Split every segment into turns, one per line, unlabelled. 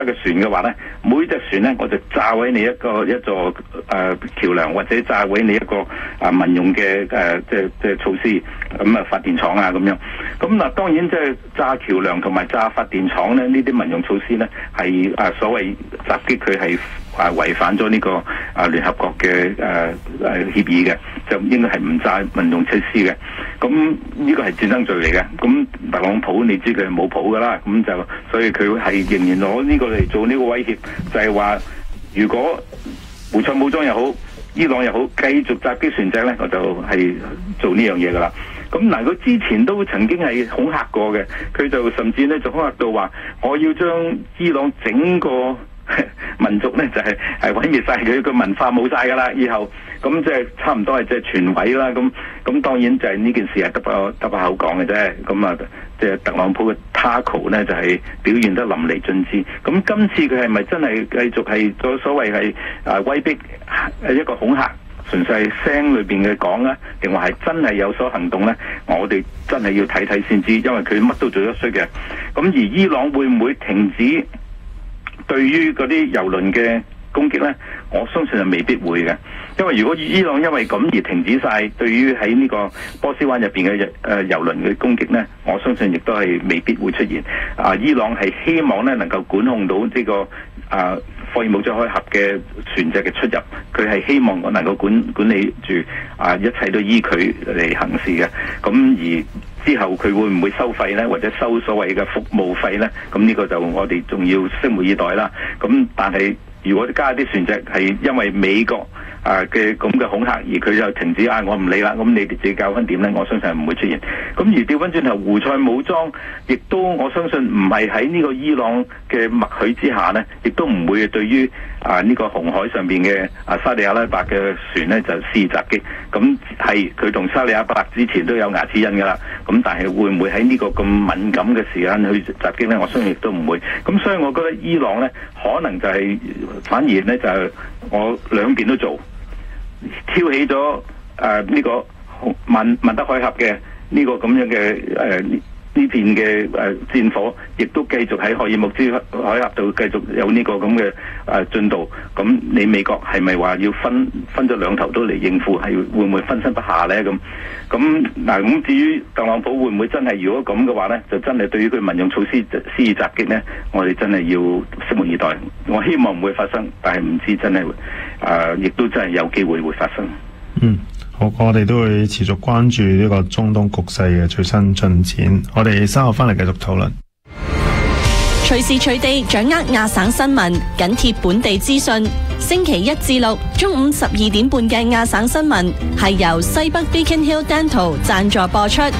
嘅船嘅話咧，每隻船咧我就炸毀你一座橋樑，或者炸毀你一個民用嘅即係措施，咁發電廠啊咁樣。咁嗱，當然即係炸橋樑同埋炸發電廠咧，呢啲民用措施咧係所謂襲擊佢係違反咗呢個聯合國嘅協議嘅，就應該係唔炸民用設施嘅。咁呢個係戰爭罪嚟嘅。咁特朗普你知佢係冇譜㗎啦，咁就所以佢係仍然攞呢個嚟做呢個威脅，就係話如果胡塞武裝又好，伊朗又好，繼續襲擊船隻咧，我就係做呢樣嘢㗎啦。咁嗱，佢之前都曾經係恐嚇過嘅，佢就甚至咧就恐嚇到話，我要將伊朗整個民族咧就係毀滅晒佢個文化冇晒㗎啦，以後咁即係差唔多係即係全毀啦。咁當然就係呢件事係得把口講嘅啫。咁啊，即係特朗普嘅 Taco 咧就係表現得淋漓盡致。咁今次佢係咪真係繼續係所謂係威逼一個恐嚇？純粹係聲裏邊嘅講啊，定話係真係有所行動呢？我哋真係要睇睇先知，因為佢乜都做得出嘅。咁而伊朗會唔會停止對於嗰啲油輪嘅攻擊呢？我相信係未必會嘅，因為如果伊朗因為咁而停止晒對於喺呢個波斯灣入邊嘅油輪嘅攻擊呢，我相信亦都係未必會出現。伊朗係希望呢能夠管控到呢個霍爾木茲海峽嘅船隻嘅出入，佢係希望我能夠管理住一切都依佢嚟行事嘅。咁而之後佢會唔會收費呢？或者收所謂嘅服務費呢？咁呢個就我哋仲要拭目以待啦。咁但係如果加啲船隻係因為美國嘅咁嘅恐嚇而佢就停止我唔理啦，咁你哋自己搞翻點呢？我相信係唔會出現。咁而調翻轉頭，胡塞武裝亦都我相信唔係喺呢個伊朗嘅默許之下呢，亦都唔會對於呢個紅海上邊嘅沙地阿拉伯嘅船呢就施以襲擊。咁係佢同沙地阿拉伯之前都有牙齒印㗎啦。咁但係會唔會喺呢個咁敏感嘅時間去襲擊呢？我相信亦都唔會。咁所以我覺得伊朗呢可能就係反而呢就係我兩邊都做。挑起咗呢個曼德海峽嘅呢個咁樣嘅呢片嘅戰火，亦都繼續喺霍爾木茲海峽度繼續有呢個咁嘅進度。咁你美國係咪話要分咗兩頭都嚟應付？係會唔會分身不下呢？咁嗱，咁至於特朗普會唔會真係如果咁嘅話呢，就真係對於佢民用措施施以襲擊呢？我哋真係要拭目以待。我希望唔會發生，但係唔知真係亦都真係有機會會發生。
好，我哋都會持續關注呢個中東局勢嘅最新進展。我哋稍後翻嚟繼續討論。
隨時隨地掌握亞省新聞，緊貼本地資訊。星期1至6中午12點半嘅亞省新聞係由西北 Beacon Hill Dental 贊助播出。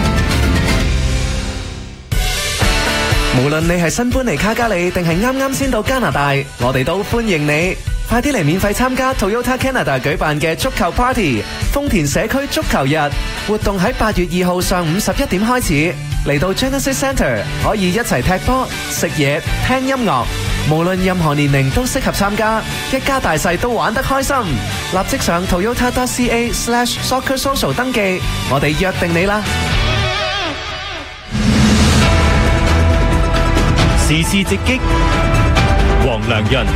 無論你係新搬嚟卡加里定係啱啱先到加拿大，我哋都歡迎你。快啲嚟免費參加 Toyota Canada 舉辦嘅足球 Party， 豐田社區足球日活動喺8月2號上午11點開始。嚟到 Genesis Centre 可以一齊踢波、食嘢、聽音樂，無論任何年齡都適合參加，一家大細都玩得開心。立即上 toyota.ca/soccersocial 登記，我哋約定你啦！
時事直擊，黃良潤。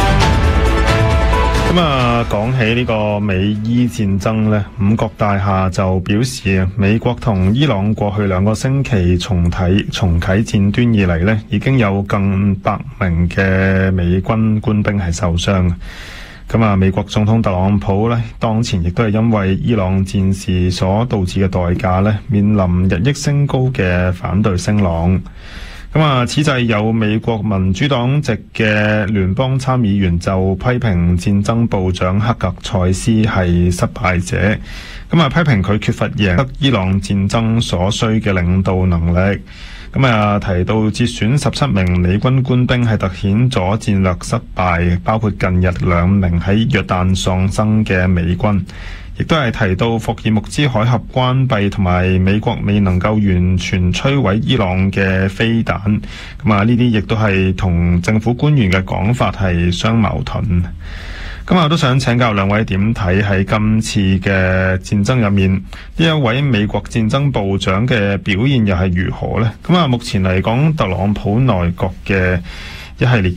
講起呢個美伊戰爭呢，五角大廈就表示美國同伊朗過去2個星期重啟戰端以嚟呢，已經有近100名嘅美軍官兵係受傷。美國總統特朗普呢，當前亦都係因為伊朗戰事所導致嘅代價呢，面臨日益升高嘅反對聲浪。此際有美國民主黨籍嘅聯邦參議員就批評戰爭部長克格塞斯係失敗者，批評佢缺乏贏得伊朗戰爭所需嘅領導能力。提到節選17名美軍官兵係凸顯咗戰略失敗，包括近日2名喺約旦喪生嘅美軍。亦都係提到霍爾木茲海峽關閉同埋美國未能夠完全摧毀伊朗嘅飛彈，呢啲亦都係同政府官員嘅講法係相矛盾。我都想請教兩位點睇喺今次嘅戰爭入面，呢一位美國戰爭部長嘅表現又係如何呢？目前嚟講，特朗普內閣嘅一系列